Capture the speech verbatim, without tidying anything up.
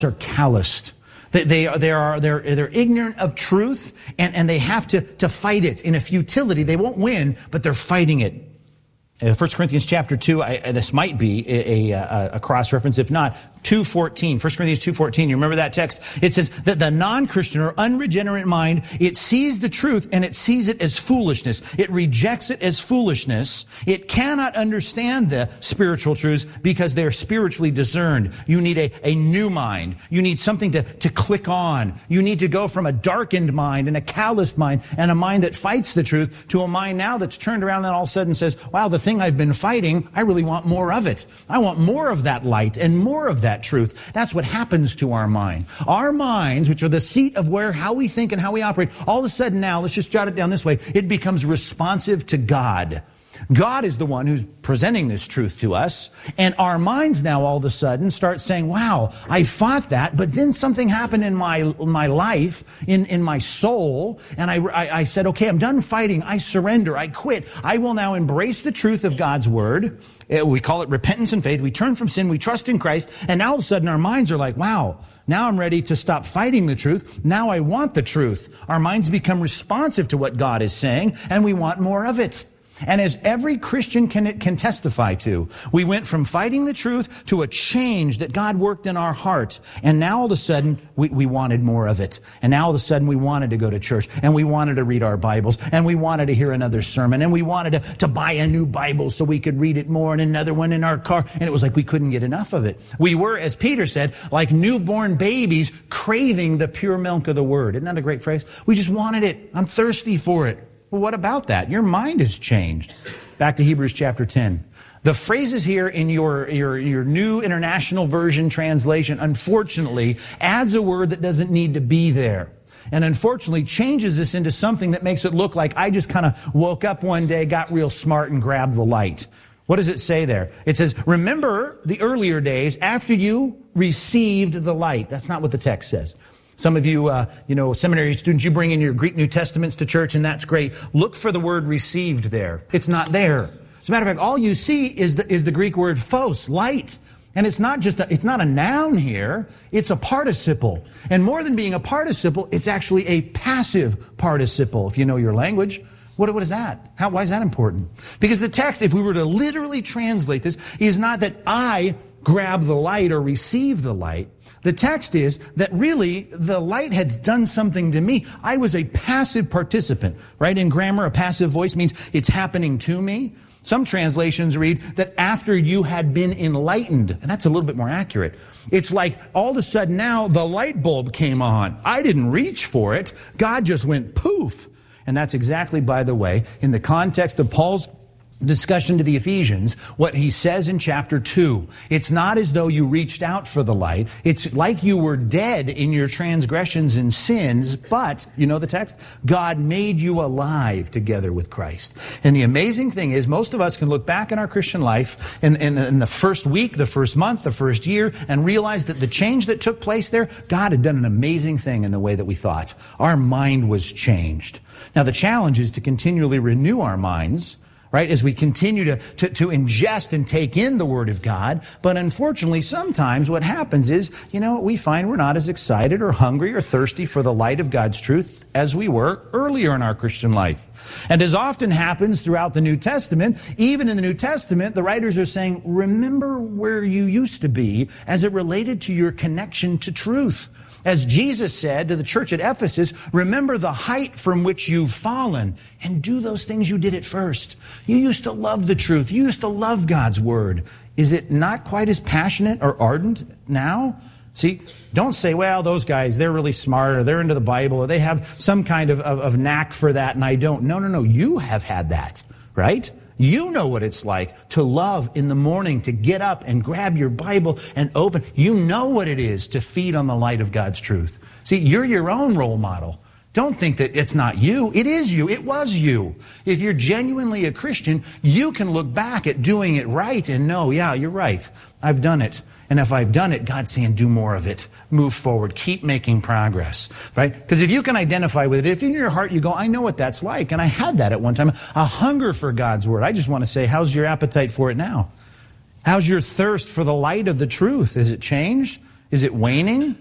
are calloused. They, they, are, they are, they're, they're ignorant of truth, and, and they have to, to fight it in a futility. They won't win, but they're fighting it. Uh, First Corinthians chapter two, I, this might be a, a, a cross-reference. If not, two fourteen. First Corinthians two fourteen. You remember that text? It says that the non-Christian or unregenerate mind, it sees the truth and it sees it as foolishness. It rejects it as foolishness. It cannot understand the spiritual truths because they're spiritually discerned. You need a, a new mind. You need something to, to click on. You need to go from a darkened mind and a calloused mind and a mind that fights the truth to a mind now that's turned around and all of a sudden says, wow, the thing I've been fighting, I really want more of it. I want more of that light and more of that truth. That's what happens to our mind. Our minds, which are the seat of where, how we think and how we operate, all of a sudden now, let's just jot it down this way, it becomes responsive to God. God is the one who's presenting this truth to us, and our minds now all of a sudden start saying, wow, I fought that, but then something happened in my my life, in, in my soul, and I, I, I said, okay, I'm done fighting, I surrender, I quit. I will now embrace the truth of God's Word. We call it repentance and faith. We turn from sin, we trust in Christ, and now all of a sudden our minds are like, wow, now I'm ready to stop fighting the truth. Now I want the truth. Our minds become responsive to what God is saying, and we want more of it. And as every Christian can, can testify to, we went from fighting the truth to a change that God worked in our heart. And now all of a sudden, we, we wanted more of it. And now all of a sudden, we wanted to go to church. And we wanted to read our Bibles. And we wanted to hear another sermon. And we wanted to, to buy a new Bible so we could read it more, and another one in our car. And it was like we couldn't get enough of it. We were, as Peter said, like newborn babies craving the pure milk of the Word. Isn't that a great phrase? We just wanted it. I'm thirsty for it. Well, what about that? Your mind has changed. Back to Hebrews chapter ten. The phrases here in your, your, your New International Version translation, unfortunately, adds a word that doesn't need to be there. And unfortunately changes this into something that makes it look like I just kind of woke up one day, got real smart, and grabbed the light. What does it say there? It says, remember the earlier days after you received the light. That's not what the text says. Some of you, uh, you know, seminary students, you bring in your Greek New Testaments to church, and that's great. Look for the word received there. It's not there. As a matter of fact, all you see is the, is the Greek word phos, light. And it's not just a, it's not a noun here. It's a participle. And more than being a participle, it's actually a passive participle, if you know your language. What, what is that? How, why is that important? Because the text, if we were to literally translate this, is not that I grab the light or receive the light. The text is that really the light had done something to me. I was a passive participant, right? In grammar, a passive voice means it's happening to me. Some translations read that after you had been enlightened, and that's a little bit more accurate. It's like all of a sudden now the light bulb came on. I didn't reach for it. God just went poof. And that's exactly, by the way, in the context of Paul's discussion to the Ephesians, what he says in chapter two. It's not as though you reached out for the light. It's like you were dead in your transgressions and sins, but, you know the text? God made you alive together with Christ. And the amazing thing is, most of us can look back in our Christian life in, in, in the first week, the first month, the first year, and realize that the change that took place there, God had done an amazing thing in the way that we thought. Our mind was changed. Now the challenge is to continually renew our minds, right, as we continue to, to, to ingest and take in the Word of God. But unfortunately, sometimes what happens is, you know, we find we're not as excited or hungry or thirsty for the light of God's truth as we were earlier in our Christian life. And as often happens throughout the New Testament, even in the New Testament, the writers are saying, remember where you used to be as it related to your connection to truth. As Jesus said to the church at Ephesus, remember the height from which you've fallen and do those things you did at first. You used to love the truth. You used to love God's Word. Is it not quite as passionate or ardent now? See, don't say, well, those guys, they're really smart, or they're into the Bible, or they have some kind of, of, of knack for that and I don't. No, no, no. You have had that, right? You know what it's like to love in the morning, to get up and grab your Bible and open. You know what it is to feed on the light of God's truth. See, you're your own role model. Don't think that it's not you. It is you. It was you. If you're genuinely a Christian, you can look back at doing it right and know, yeah, you're right. I've done it. And if I've done it, God's saying, do more of it. Move forward. Keep making progress. Right? Because if you can identify with it, if in your heart you go, I know what that's like, and I had that at one time, a hunger for God's Word. I just want to say, how's your appetite for it now? How's your thirst for the light of the truth? Has it changed? Is it waning?